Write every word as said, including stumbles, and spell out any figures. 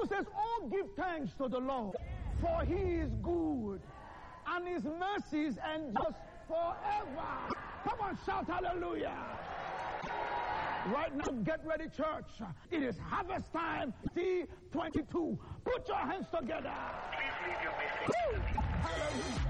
Bible says, oh, give thanks to the Lord, for he is good, and his mercies endure forever. Come on, shout hallelujah. Right now, get ready, church. It is harvest time, T twenty-two. Put your hands together. Please leave your message. Hallelujah.